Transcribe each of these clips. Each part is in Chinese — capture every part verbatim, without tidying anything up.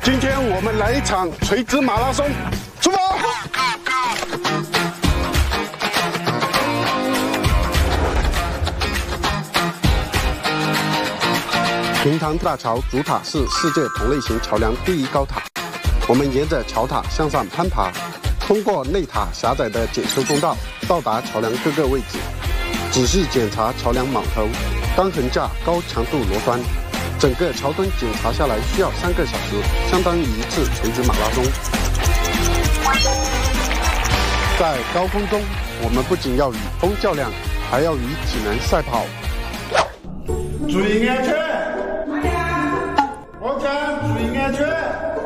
今天我们来一场垂直马拉松，出发！平塘大桥主塔是世界同类型桥梁第一高塔，我们沿着桥塔向上攀爬，通过内塔狭窄的检修通道，到达桥梁各个位置，仔细检查桥梁铆头、钢横架、高强度螺栓。整个桥墩检查下来需要三个小时，相当于一次垂直马拉松。在高空中，我们不仅要与风较量，还要与体能赛跑。注意安全！我讲注意安全！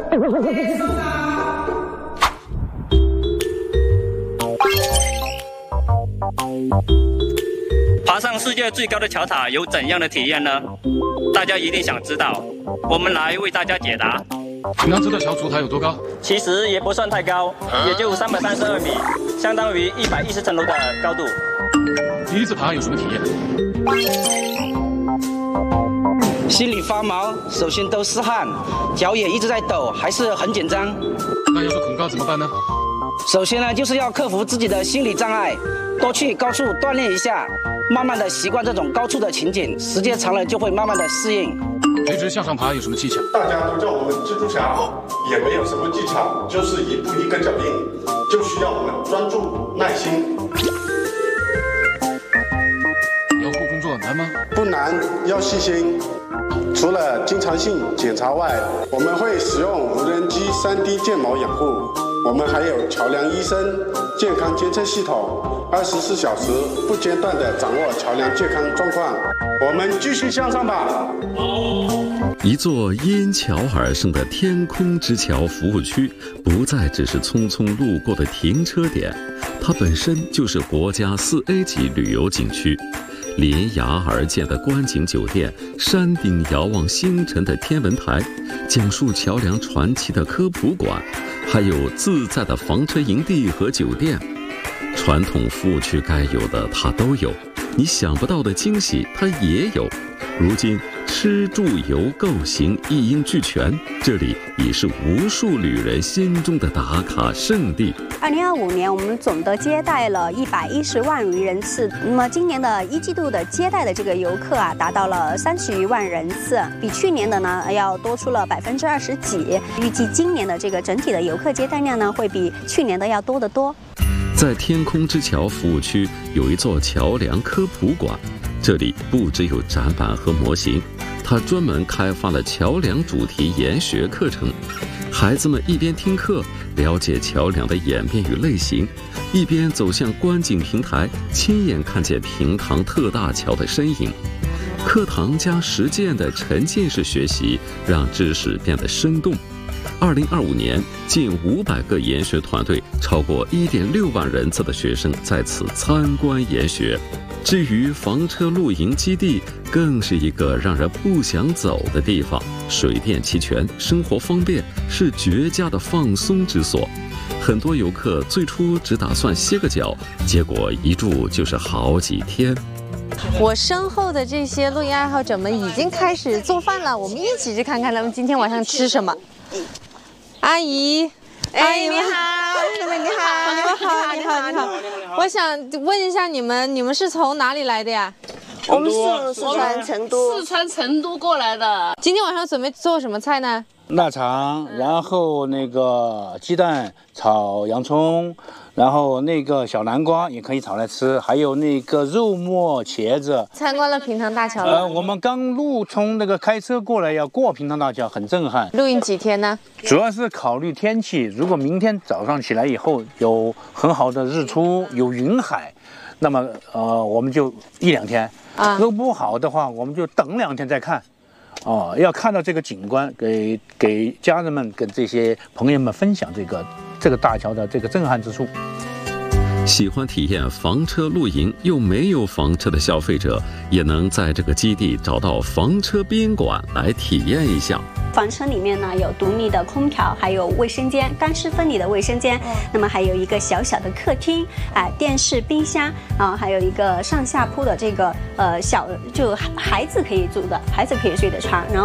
爬上世界最高的桥塔有怎样的体验呢？大家一定想知道，我们来为大家解答。 平塘这座桥主塔有多高？ 其实也不算太高，也就三百三十二米，相当于一百一十层楼的高度。 第一次爬有什么体验？ 心里发毛，手心都是汗，脚也一直在抖，还是很紧张。 那要是恐高怎么办呢？ 首先呢，就是要克服自己的心理障碍，多去高处锻炼一下，慢慢的习惯这种高处的情景，时间长了就会慢慢的适应。 垂直向上爬有什么技巧？ 大家都叫我们蜘蛛侠，也没有什么技巧，就是一步一个脚印，就需要我们专注、耐心。 遥控工作难吗？ 不难，要细心。除了经常性检查外，我们会使用无人机 三 D 建模养护。我们还有桥梁医生健康监测系统，二十四小时不间断地掌握桥梁健康状况。我们继续向上吧。 一座因桥而生的天空之桥服务区，不再只是匆匆路过的停车点，它本身就是国家四 A 级旅游景区。连崖而建的观景酒店，山顶遥望星辰的天文台，讲述桥梁传奇的科普馆，还有自在的房车营地和酒店。传统服务区该有的它都有，你想不到的惊喜它也有。如今吃住游购行一应俱全，这里已是无数旅人心中的打卡圣地。 二零二五年，我们总的接待了一百一十万余人次。那么今年的一季度的接待的这个游客啊，达到了三十余万人次，比去年的呢要多出了百分之二十几。预计今年的这个整体的游客接待量呢，会比去年的要多得多。 在天空之桥服务区有一座桥梁科普馆，这里不只有展板和模型，它专门开发了桥梁主题研学课程。孩子们一边听课了解桥梁的演变与类型，一边走向观景平台，亲眼看见平塘特大桥的身影。课堂加实践的沉浸式学习，让知识变得生动。二零二五年，近五百个研学团队，超过一点六万人次的学生在此参观研学。至于房车露营基地，更是一个让人不想走的地方。水电齐全，生活方便，是绝佳的放松之所。很多游客最初只打算歇个脚，结果一住就是好几天。 我身后的这些露营爱好者们已经开始做饭了，我们一起去看看他们今天晚上吃什么。阿姨， 哎，你好， 妹妹你好，你们好，你好，你好。我想问一下你们，你们是从哪里来的呀？ 我们是四川成都， 四川成都过来的。 今天晚上准备做什么菜呢？ 腊肠，然后那个鸡蛋炒洋葱，然后那个小南瓜也可以炒来吃，还有那个肉末茄子。 参观了平塘大桥了。 呃，我们刚路从那个开车过来要过平塘大桥，很震撼。 露营几天呢？ 主要是考虑天气，如果明天早上起来以后有很好的日出，有云海，那么呃我们就一两天。啊，如果不好的话，我们就等两天再看。哦，要看到这个景观，给给家人们跟这些朋友们分享这个这个大桥的这个震撼之处。 喜欢体验房车露营又没有房车的消费者，也能在这个基地找到房车宾馆来体验一下。 房车里面呢有独立的空调，还有卫生间，干湿分离的卫生间。嗯、那么还有一个小小的客厅，啊、呃，电视、冰箱啊，还有一个上下铺的这个呃小，就孩子可以住的，孩子可以睡的床，然后。